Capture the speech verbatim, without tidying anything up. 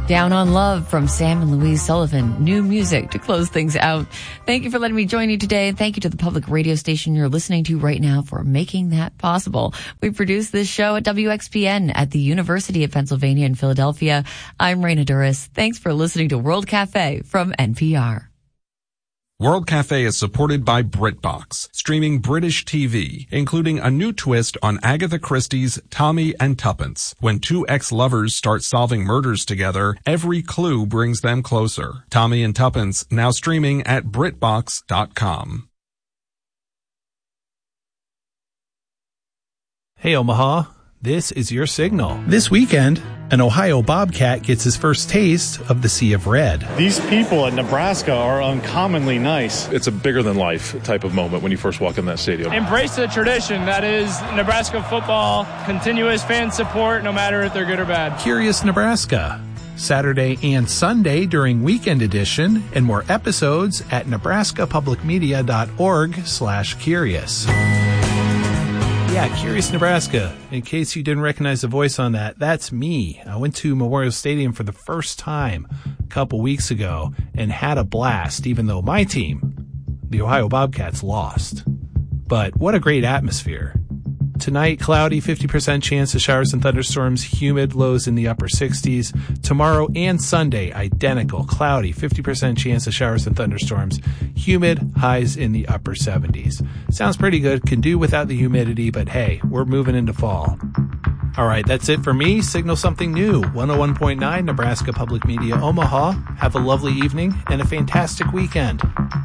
Down on Love from Sam and Louise Sullivan. New music to close things out. Thank you for letting me join you today. And thank you to the public radio station you're listening to right now for making that possible. We produce this show at W X P N at the University of Pennsylvania in Philadelphia. I'm Raina Duras. Thanks for listening to World Cafe from N P R. World Cafe is supported by BritBox, streaming British T V, including a new twist on Agatha Christie's Tommy and Tuppence. When two ex-lovers start solving murders together, every clue brings them closer. Tommy and Tuppence, now streaming at BritBox dot com. Hey Omaha, this is your signal. This weekend, an Ohio Bobcat gets his first taste of the Sea of Red. These people at Nebraska are uncommonly nice. It's a bigger-than-life type of moment when you first walk in that stadium. Embrace the tradition that is Nebraska football, continuous fan support, no matter if they're good or bad. Curious Nebraska, Saturday and Sunday during Weekend Edition, and more episodes at nebraska public media dot org slash curious. Yeah, Curious Nebraska. In case you didn't recognize the voice on that, that's me. I went to Memorial Stadium for the first time a couple weeks ago and had a blast, even though my team, the Ohio Bobcats, lost. But what a great atmosphere. Tonight, cloudy, fifty percent chance of showers and thunderstorms, humid, lows in the upper sixties. Tomorrow and Sunday, identical, cloudy, fifty percent chance of showers and thunderstorms, humid, highs in the upper seventies. Sounds pretty good, can do without the humidity, but hey, we're moving into fall. All right, that's it for me. Signal something new. one oh one point nine Nebraska Public Media Omaha. Have a lovely evening and a fantastic weekend.